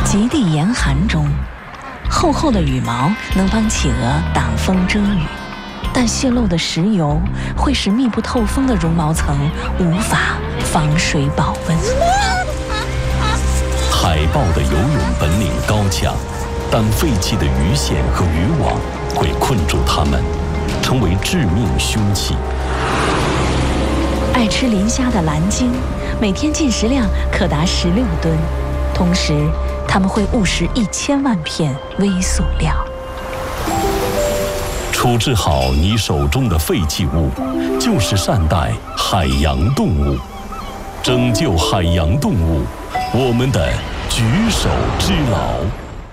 极地严寒中，厚厚的羽毛能帮企鹅挡风遮雨，但泄漏的石油会使密不透风的绒毛层无法防水保温。 海豹的游泳本领高强，但废弃的鱼线和渔网会困住它们，成为致命凶器。 爱吃磷虾的蓝鲸，每天进食量可达16吨，同时它们会误食1000万片微塑料。 处置好你手中的废弃物，就是善待海洋动物，拯救海洋动物，我们的举手之劳。